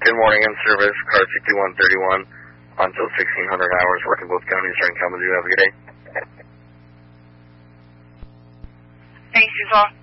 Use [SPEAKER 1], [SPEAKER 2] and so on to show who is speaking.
[SPEAKER 1] Good morning, in service, car 6131, until 1600 hours, working both counties during Kalamazoo. Have a good day.
[SPEAKER 2] Thanks, Suzanne.